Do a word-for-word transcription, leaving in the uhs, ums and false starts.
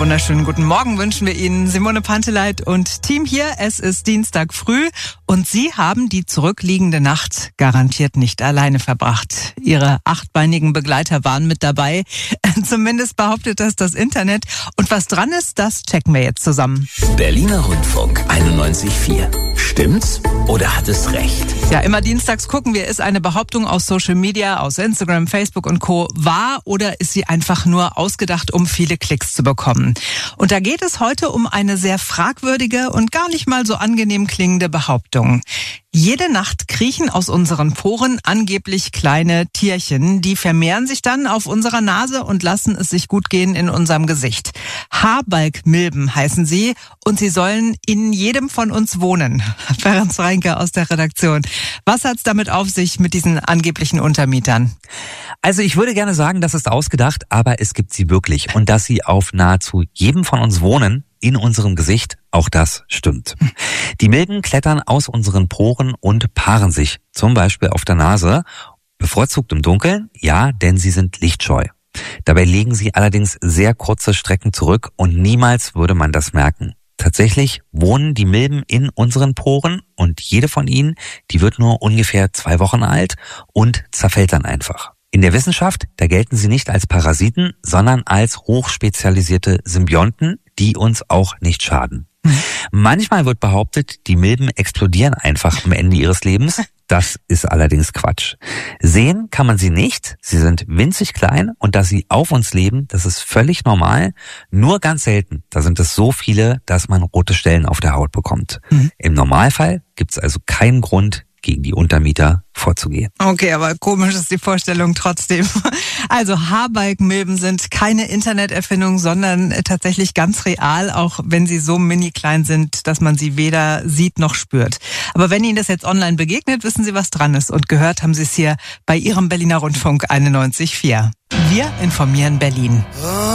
wunderschönen guten Morgen wünschen wir Ihnen, Simone Panteleit und Team hier. Es ist Dienstag früh und Sie haben die zurückliegende Nacht garantiert nicht alleine verbracht. Ihre achtbeinigen Begleiter waren mit dabei. Zumindest behauptet das das Internet. Und was dran ist, das checken wir jetzt zusammen. Berliner Rundfunk einundneunzig Komma vier. Stimmt's oder hat es recht? Ja, immer dienstags gucken wir, ist eine Behauptung aus Social Media, aus Instagram, Facebook und Co. wahr oder ist sie einfach nur ausgedacht, um viele Klicks zu bekommen? Und da geht es heute um eine sehr fragwürdige und gar nicht mal so angenehm klingende Behauptung. Jede Nacht kriechen aus unseren Poren angeblich kleine Tierchen. Die vermehren sich dann auf unserer Nase und lassen es sich gut gehen in unserem Gesicht. Haarbalgmilben heißen sie und sie sollen in jedem von uns wohnen. Ferenc Reinke aus der Redaktion. Was hat's damit auf sich mit diesen angeblichen Untermietern? Also ich würde gerne sagen, das ist ausgedacht, aber es gibt sie wirklich. Und dass sie auf nahezu jedem von uns wohnen, in unserem Gesicht, auch das stimmt. Die Milben klettern aus unseren Poren und paaren sich, zum Beispiel auf der Nase, bevorzugt im Dunkeln, ja, denn sie sind lichtscheu. Dabei legen sie allerdings sehr kurze Strecken zurück und niemals würde man das merken. Tatsächlich wohnen die Milben in unseren Poren und jede von ihnen, die wird nur ungefähr zwei Wochen alt und zerfällt dann einfach. In der Wissenschaft, da gelten sie nicht als Parasiten, sondern als hochspezialisierte Symbionten, die uns auch nicht schaden. Mhm. Manchmal wird behauptet, die Milben explodieren einfach am Ende ihres Lebens. Das ist allerdings Quatsch. Sehen kann man sie nicht. Sie sind winzig klein und dass sie auf uns leben, das ist völlig normal. Nur ganz selten. Da sind es so viele, dass man rote Stellen auf der Haut bekommt. Mhm. Im Normalfall gibt es also keinen Grund, gegen die Untermieter vorzugehen. Okay, aber komisch ist die Vorstellung trotzdem. Also Haarbalgmilben sind keine Interneterfindung, sondern tatsächlich ganz real, auch wenn sie so mini klein sind, dass man sie weder sieht noch spürt. Aber wenn Ihnen das jetzt online begegnet, wissen Sie, was dran ist. Und gehört haben Sie es hier bei Ihrem Berliner Rundfunk einundneunzig Komma vier. Wir informieren Berlin.